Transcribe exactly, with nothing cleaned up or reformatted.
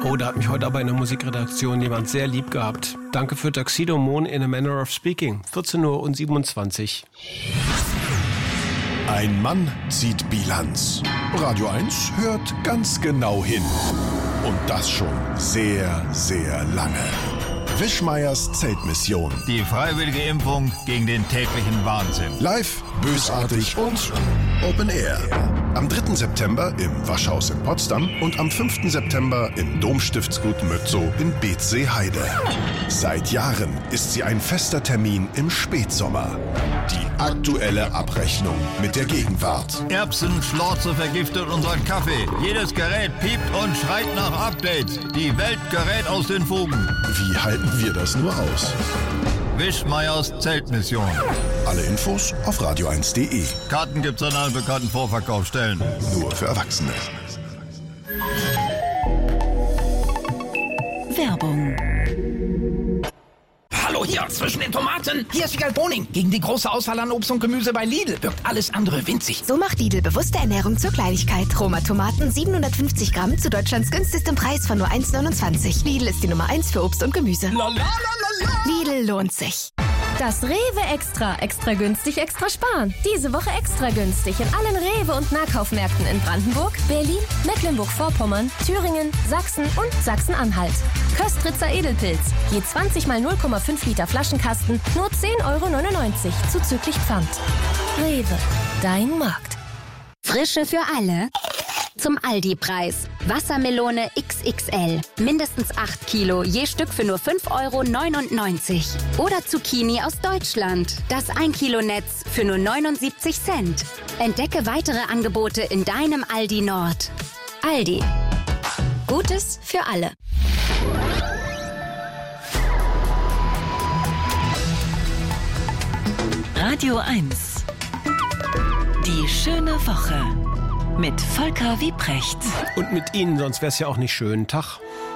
Oh, da hat mich heute aber in der Musikredaktion jemand sehr lieb gehabt. Danke für Tuxedo Moon in a Manner of Speaking. vierzehn Uhr siebenundzwanzig. Ein Mann zieht Bilanz. Radio eins hört ganz genau hin. Und das schon sehr, sehr lange. Wischmeiers Zeltmission. Die freiwillige Impfung gegen den täglichen Wahnsinn. Live, bösartig und Open Air. Am dritten September im Waschhaus in Potsdam und am fünften September im Domstiftsgut Mötzow in Beetzsee-Heide. Seit Jahren ist sie ein fester Termin im Spätsommer. Die aktuelle Abrechnung mit der Gegenwart. Erbsen, Schlorze vergiftet unseren Kaffee. Jedes Gerät piept und schreit nach Updates. Die Welt gerät aus den Fugen. Wie halten wir das nur aus? Wischmeiers Zeltmission. Alle Infos auf radio eins punkt de. Karten gibt's an allen bekannten Vorverkaufsstellen. Nur für Erwachsene. Werbung. Hallo hier, zwischen den Tomaten. Hier ist Wiegald Boning. Gegen die große Auswahl an Obst und Gemüse bei Lidl wirkt alles andere winzig. So macht Lidl bewusste Ernährung zur Kleinigkeit. Roma Tomaten siebenhundertfünfzig Gramm zu Deutschlands günstigstem Preis von nur eins neunundzwanzig. Lidl ist die Nummer eins für Obst und Gemüse. Lidl lohnt sich. Das Rewe Extra. Extra günstig, extra sparen. Diese Woche extra günstig in allen Rewe- und Nahkaufmärkten in Brandenburg, Berlin, Mecklenburg-Vorpommern, Thüringen, Sachsen und Sachsen-Anhalt. Köstritzer Edelpilz. Je zwanzig mal null Komma fünf Liter Flaschenkasten, nur zehn Euro neunundneunzig, zuzüglich Pfand. Rewe, dein Markt. Frische für alle. Zum Aldi-Preis. Wassermelone X X L. Mindestens acht Kilo, je Stück für nur fünf Euro neunundneunzig. Oder Zucchini aus Deutschland. Das ein Kilo Netz für nur neunundsiebzig Cent. Entdecke weitere Angebote in deinem Aldi Nord. Aldi. Gutes für alle. Radio eins. Die schöne Woche. Mit Volker Wiebrecht. Und mit Ihnen, sonst wäre es ja auch nicht schön. Tag.